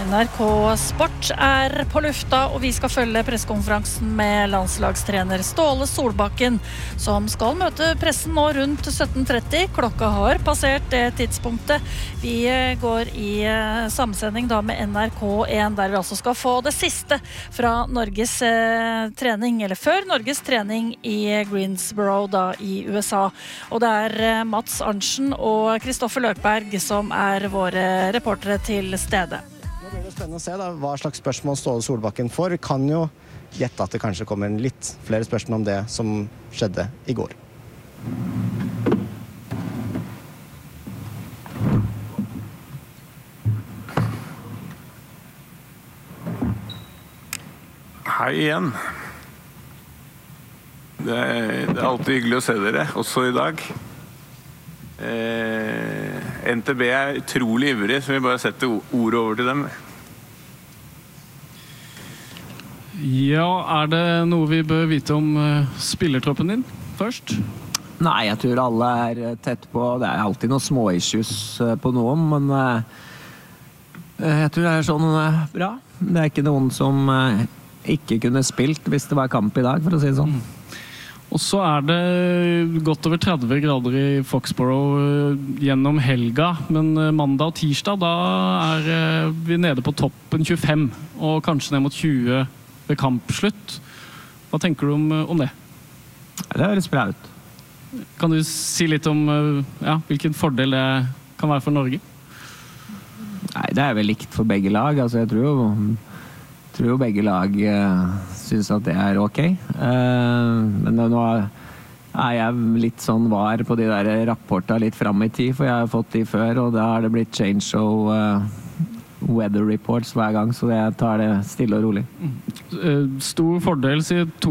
NRK Sport på lufta, og vi skal følge pressekonferansen med landslagstrener Ståle Solbakken, som skal møte pressen nå rundt 17:30. Klokka har passert det tidspunktet. Vi går i samsending da med NRK1, der vi altså skal få det siste fra Norges trening, eller før Norges trening i Greensboro da i USA. Og det Mats Arntzen og Kristoffer Løkberg som våre reportere til stedet. Nå blir det spennende å se da, hva slags spørsmål Ståle Solbakken får. Vi kan jo gjette at det kanskje kommer litt flere spørsmål om det som skjedde i går. Hei igjen. Det alltid hyggelig å se dere, også i dag. NTB utrolig ivrig, så vi bare setter ordet over til dem. Ja, det noe vi bør vite om spillertroppen din først? Nei, jeg tror alle tett på. Det alltid noen små issues på noen, men jeg tror det sånn bra. Det ikke noen som ikke kunne spilt hvis det var kamp i dag, for å si det sånn. Og så det godt over 30 grader i Foxborough gjennom helga, men mandag og tirsdag da vi nede på toppen 25, og kanskje ned mot 20 ved kampslutt. Hva tenker du om det? Det høres bra ut. Kan du si litt om hvilken fordel det kan være for Norge? Nei, det vel likt for begge lag. Altså, jeg tror jo begge lag synes at det ok. Men nå jeg litt sånn var på de der rapportene litt frem i tid, for jeg har fått de før, og da har det blitt change og weather reports hver gang, så jeg tar det stille og rolig. Stor fordel, sier